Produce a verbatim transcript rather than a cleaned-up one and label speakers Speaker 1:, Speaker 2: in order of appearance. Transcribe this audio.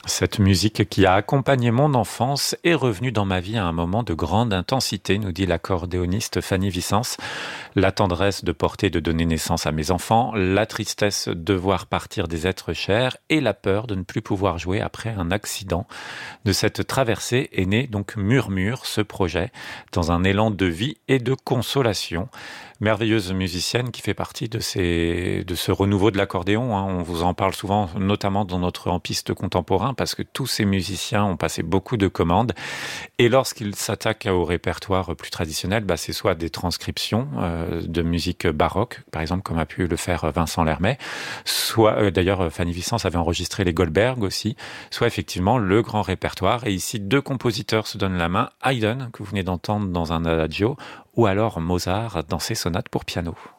Speaker 1: Cette musique qui a accompagné mon enfance est revenue dans ma vie à un moment de grande intensité, nous dit l'accordéoniste Fanny Vicence. La tendresse de porter et de donner naissance à mes enfants, la tristesse de voir partir des êtres chers et la peur de ne plus pouvoir jouer après un accident. De cette traversée est né donc Murmure, ce projet, dans un élan de vie et de consolation. Merveilleuse musicienne qui fait partie de, ces, de ce renouveau de l'accordéon. Hein. On vous en parle souvent, notamment dans notre ampiste contemporain, parce que tous ces musiciens ont passé beaucoup de commandes. Et lorsqu'ils s'attaquent au répertoire plus traditionnel, bah, c'est soit des transcriptions euh, de musique baroque, par exemple, comme a pu le faire Vincent Lermet, soit, euh, d'ailleurs, Fanny Vicence avait enregistré les Goldberg aussi, soit effectivement le grand répertoire. Et ici, deux compositeurs se donnent la main. Haydn, que vous venez d'entendre dans un adagio, ou alors Mozart dans ses sonates pour piano.